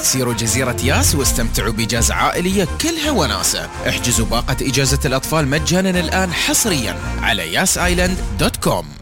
سيروا جزيرة ياس واستمتعوا بإجازة عائلية كلها وناسة. احجزوا باقة إجازة الأطفال مجانا الآن حصريا على yasisland.com.